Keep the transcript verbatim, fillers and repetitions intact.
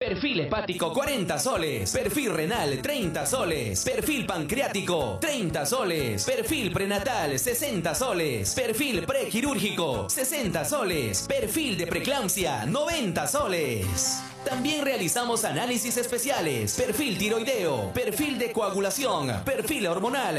Perfil hepático cuarenta soles. Perfil renal treinta soles. Perfil pancreático treinta soles. Perfil prenatal sesenta soles. Perfil prequirúrgico sesenta soles. Perfil de preeclampsia noventa soles. También realizamos análisis especiales, perfil tiroideo, perfil de coagulación, perfil hormonal